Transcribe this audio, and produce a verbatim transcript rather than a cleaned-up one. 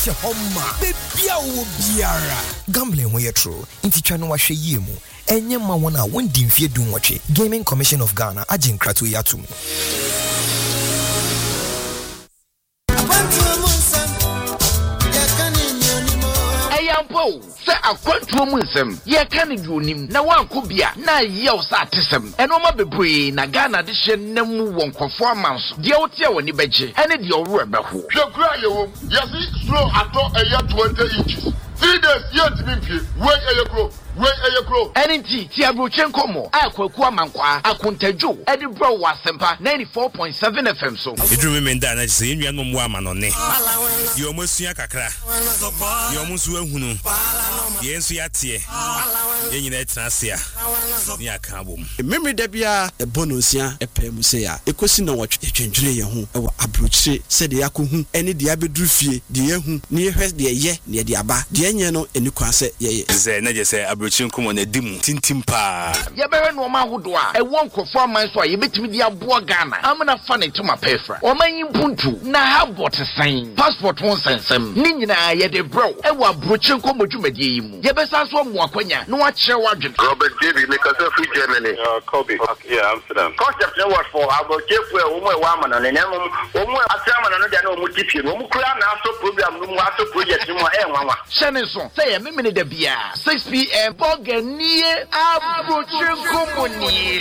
Homa, bebia wo biara. Gambling ho ye true. Inti twa no wahwe yie mu. Enye ma wona wondi mfie dum watwe. Gaming Commission of Ghana agin krato yatum. Ayampo, se akwantuo mu nsem. Ye ka ne duonim na wanko bia na yew sa atesem. Eno ma bebree na Ghana de hye namu wonkofo amanso. De wote woni beje. Ene de owo ebeho. Hwekura yewo. Yesi slow ato eya twenty inches. Three days yet bimfie. We eyekro. We eyekro. Enti ti abroche nkomo. Akwaku amankwa akontadwo. Ede bro wa sempa ninety-four point seven F M so. Edru me nda na se enua no mo amanone. Ye omosua kakra. Ye omusu ahunu. Ye ensu yate. Ye nyina etrase a. Ni aka bom. Memory da bia e bonosia e pem se ya. Ekosi na wotwe twendwene ye ho e wa abroche se de yakohu ene de abedru fie de yehu ne yehwe de ye ne de aba. De enye no eni kwa se ye. Ze na je se abroche nkomo na dimu tintim pa. Ye bewe no ma hodo a e won kofo aman so a ye betimi de aboa Ghana. Amna fa ne tuma pefra. Oman yimpuntu na habot sign. Passport won sensem. Ni nyina ye de bro e wa abroche nkomo dwumadie yi mu. Ye besa so mo akwanya no wa kire wadwen. Robert David because of free Germany. Uh, Kobe. Okay, yeah, Amsterdam. Concept no what for about chefu e wo mo e wa amana ne ne mo mo atama no de na mo tipie no mo kura na aso program no mo aso project mo e nwanwa. Shane so say me me de bia six p m boganie abroche nkomo ni